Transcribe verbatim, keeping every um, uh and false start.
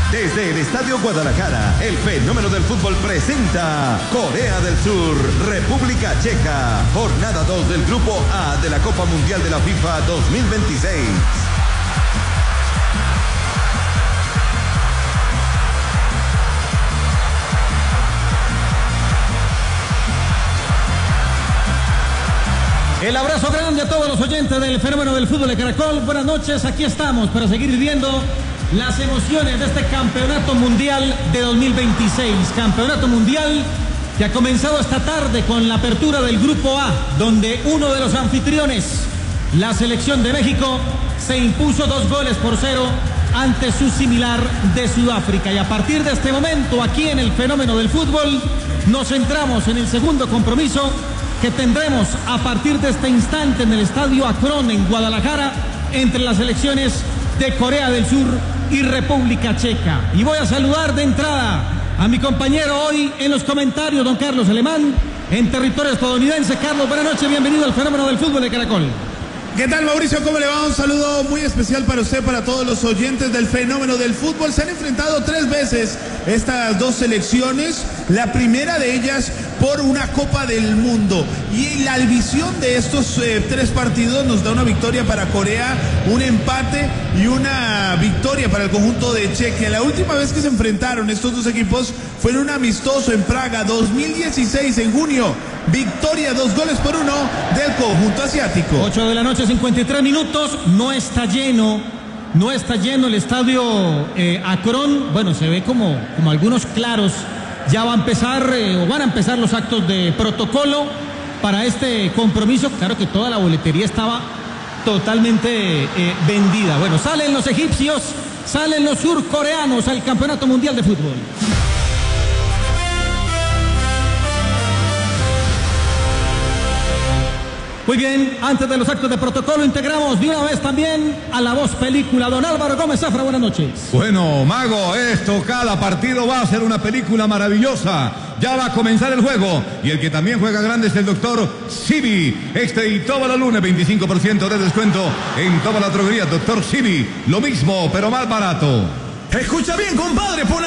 Desde el Estadio Guadalajara, el fenómeno del fútbol presenta Corea del Sur, República Checa, jornada dos del Grupo A de la Copa Mundial de la FIFA dos mil veintiséis. El abrazo grande a todos los oyentes del fenómeno del fútbol de Caracol. Buenas noches, aquí estamos para seguir viviendo las emociones de este Campeonato Mundial de dos mil veintiséis. Campeonato Mundial que ha comenzado esta tarde con la apertura del Grupo A, donde uno de los anfitriones, la selección de México, se impuso dos goles por cero ante su similar de Sudáfrica. Y a partir de este momento, aquí en el fenómeno del fútbol, nos centramos en el segundo compromiso que tendremos a partir de este instante en el Estadio Akron en Guadalajara entre las selecciones de Corea del Sur y República Checa. Y voy a saludar de entrada a mi compañero hoy en los comentarios, don Carlos Alemán, en territorio estadounidense. Carlos, buenas noches, bienvenido al fenómeno del fútbol de Caracol. ¿Qué tal, Mauricio? ¿Cómo le va? Un saludo muy especial para usted, para todos los oyentes del fenómeno del fútbol. Se han enfrentado tres veces estas dos selecciones, la primera de ellas por una Copa del Mundo. Y la visión de estos eh, tres partidos nos da una victoria para Corea, un empate y una victoria para el conjunto de Chequia. La última vez que se enfrentaron estos dos equipos fue en un amistoso en Praga, dos mil dieciséis, en junio. Victoria, dos goles por uno del conjunto asiático. ocho de la noche, cincuenta y tres minutos. No está lleno, no está lleno el estadio eh, Akron. Bueno, se ve como, como algunos claros. Ya va a empezar eh, o van a empezar los actos de protocolo para este compromiso. Claro que toda la boletería estaba totalmente eh, vendida. Bueno, salen los egipcios, salen los surcoreanos al Campeonato Mundial de Fútbol. Muy bien, antes de los actos de protocolo integramos de una vez también a La Voz Película. Don Álvaro Gómez Zafra, buenas noches. Bueno, Mago, esto, cada partido va a ser una película maravillosa. Ya va a comenzar el juego y el que también juega grande es el doctor Sibi. Este y toda la luna, veinticinco por ciento de descuento en toda la droguería. Doctor Sibi, lo mismo, pero más barato. Escucha bien, compadre, pon